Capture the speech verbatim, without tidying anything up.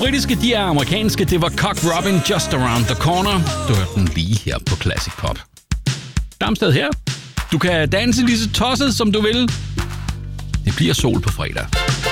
britiske, de er amerikanske. Det var Cock Robin, Just Around the Corner. Du hørte den lige her på Classic Pop. Damsted her. Du kan danse lige så tosset, som du vil. Det bliver sol på fredag.